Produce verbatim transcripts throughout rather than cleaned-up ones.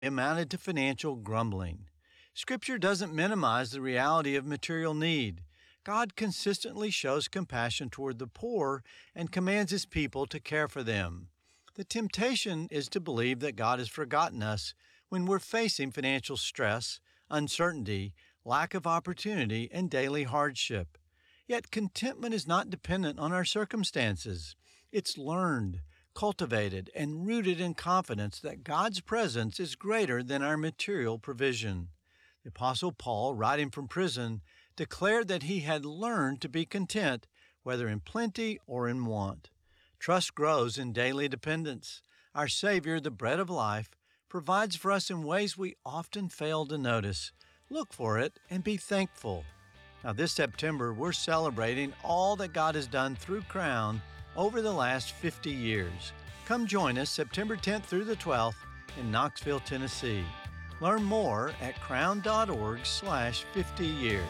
amounted to financial grumbling. Scripture doesn't minimize the reality of material need. God consistently shows compassion toward the poor and commands his people to care for them. The temptation is to believe that God has forgotten us when we're facing financial stress, uncertainty, lack of opportunity, and daily hardship. Yet contentment is not dependent on our circumstances. It's learned, cultivated, and rooted in confidence that God's presence is greater than our material provision. The Apostle Paul, writing from prison, declared that he had learned to be content, whether in plenty or in want. Trust grows in daily dependence. Our Savior, the bread of life, provides for us in ways we often fail to notice. Look for it and be thankful. Now, this September, we're celebrating all that God has done through Crown over the last fifty years. Come join us September tenth through the twelfth in Knoxville, Tennessee. Learn more at crown.org slash 50 years.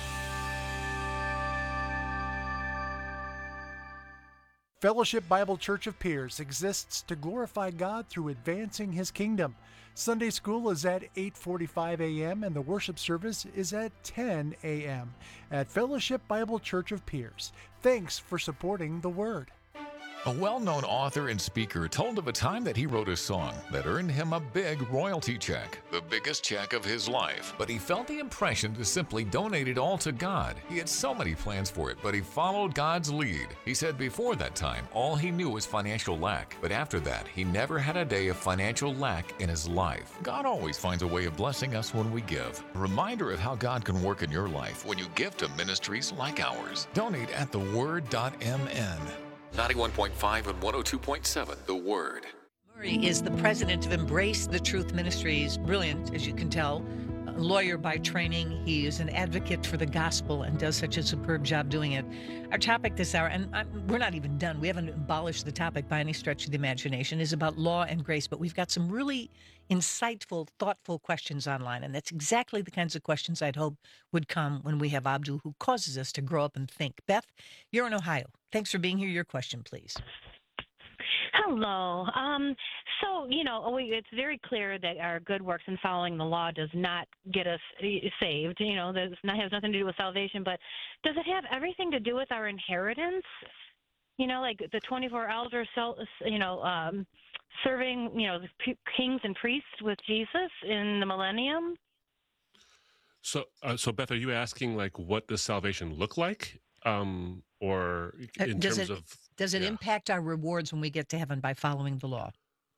Fellowship Bible Church of Pierce exists to glorify God through advancing His kingdom. Sunday school is at eight forty-five a.m. and the worship service is at ten a.m. at Fellowship Bible Church of Pierce. Thanks for supporting the Word. A well-known author and speaker told of a time that he wrote a song that earned him a big royalty check, the biggest check of his life. But he felt the impression to simply donate it all to God. He had so many plans for it, but he followed God's lead. He said before that time, all he knew was financial lack. But after that, he never had a day of financial lack in his life. God always finds a way of blessing us when we give. A reminder of how God can work in your life when you give to ministries like ours. Donate at the word dot m n. ninety-one point five and one oh two point seven, The Word. Murray is the president of Embrace the Truth Ministries. Brilliant, as you can tell. A lawyer by training. He is an advocate for the gospel and does such a superb job doing it. Our topic this hour, and I'm, we're not even done. We haven't abolished the topic by any stretch of the imagination, is about law and grace. But we've got some really insightful, thoughtful questions online. And that's exactly the kinds of questions I'd hope would come when we have Abdul, who causes us to grow up and think. Beth, you're in Ohio. Thanks for being here. Your question, please. Hello. Um, so, you know, we, it's very clear that our good works and following the law does not get us saved. You know, that has nothing to do with salvation, but does it have everything to do with our inheritance? You know, like the twenty-four elders, you know, um, serving, you know, the kings and priests with Jesus in the millennium? So, uh, so Beth, are you asking, like, what does salvation look like? Um, or in Uh, does terms it, of... Does it yeah. impact our rewards when we get to heaven by following the law?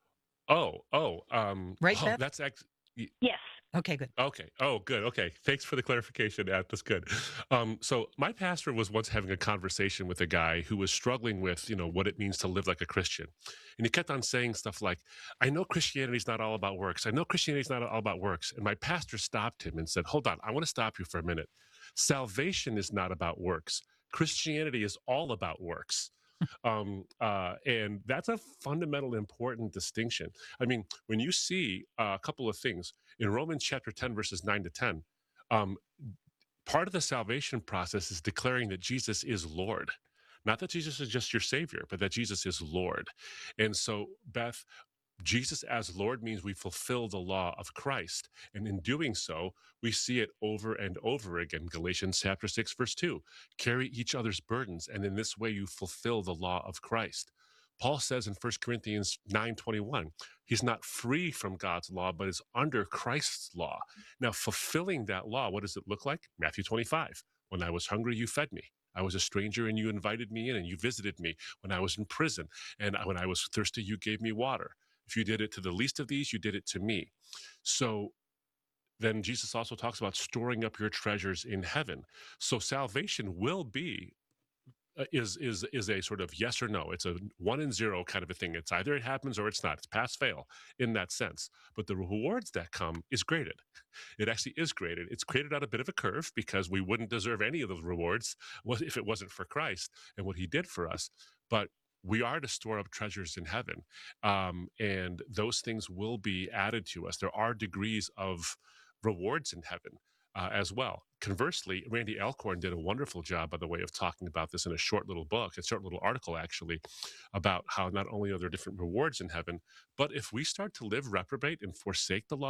Oh, oh. Um, Right, oh, Beth? that's ex- Yes. Okay, good. Okay. Oh, good. Okay. Thanks for the clarification. Yeah, that's good. Um, so my pastor was once having a conversation with a guy who was struggling with, you know, what it means to live like a Christian. And he kept on saying stuff like, I know Christianity is not all about works. I know Christianity is not all about works. And my pastor stopped him and said, hold on, I want to stop you for a minute. Salvation is not about works. Christianity is all about works. Um, uh, and that's a fundamental, important distinction. I mean, when you see uh, a couple of things in Romans chapter ten, verses nine to ten, um, part of the salvation process is declaring that Jesus is Lord. Not that Jesus is just your Savior, but that Jesus is Lord. And so, Beth, Jesus as Lord means we fulfill the law of Christ. And in doing so, we see it over and over again. Galatians chapter six, verse two, carry each other's burdens. And in this way, you fulfill the law of Christ. Paul says in First Corinthians nine twenty-one, he's not free from God's law, but is under Christ's law. Now, fulfilling that law, what does it look like? Matthew twenty-five, when I was hungry, you fed me. I was a stranger and you invited me in and you visited me. When I was in prison and when I was thirsty, you gave me water. If you did it to the least of these, you did it to me. So then Jesus also talks about storing up your treasures in heaven. So salvation will be, uh, is is is a sort of yes or no. It's a one and zero kind of a thing. It's either it happens or it's not. It's pass fail in that sense. But the rewards that come is graded. It actually is graded. It's created on a bit of a curve because we wouldn't deserve any of those rewards if it wasn't for Christ and what he did for us. But we are to store up treasures in heaven, um, and those things will be added to us. There are degrees of rewards in heaven. uh, as well. Conversely, Randy Alcorn did a wonderful job, by the way, of talking about this in a short little book, a short little article, actually, about how not only are there different rewards in heaven, but if we start to live reprobate and forsake the law